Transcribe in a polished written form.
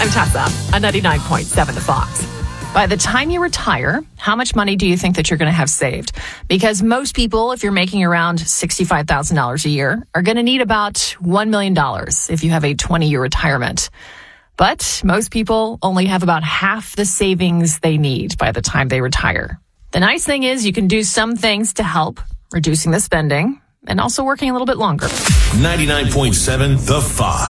I'm Tessa, on 99.7 The Fox. By the time you retire, how much money do you think that you're going to have saved? Because most people, if you're making around $65,000 a year, are going to need about $1 million if you have a 20-year retirement. But most people only have about half the savings they need by the time they retire. The nice thing is you can do some things to help reducing the spending and also working a little bit longer. 99.7 The Fox.